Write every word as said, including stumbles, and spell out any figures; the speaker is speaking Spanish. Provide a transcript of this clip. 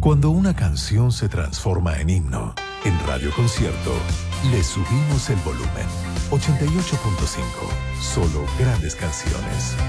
Cuando una canción se transforma en himno, en Radio Concierto, le subimos el volumen. ochenta y ocho punto cinco. Solo grandes canciones.